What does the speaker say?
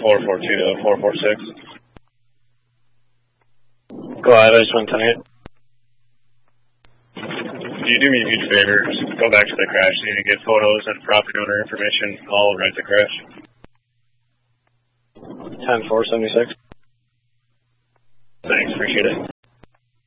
442 to 446. Go ahead, I just want to tell you. Can you do me a huge favor? Just go back to the crash scene and get photos and property owner information all right the crash. 10-476. Thanks, appreciate it.